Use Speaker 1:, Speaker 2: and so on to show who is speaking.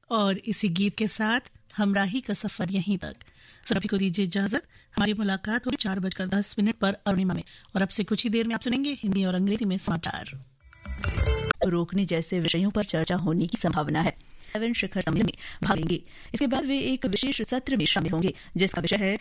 Speaker 1: और इसी गीत के साथ हमराही का सफर यहीं तक। सभी को दीजिए इजाजत। हमारी मुलाकात होगी 4:10 पर अरुणिमा में, और अब से कुछ ही देर में आप सुनेंगे हिंदी और अंग्रेजी में समाचार।
Speaker 2: रोकने जैसे विषयों पर चर्चा होने की संभावना है। शिखर सम्मेलन में भाग लेंगे। इसके बाद वे एक विशेष सत्र में शामिल होंगे जिसका विषय है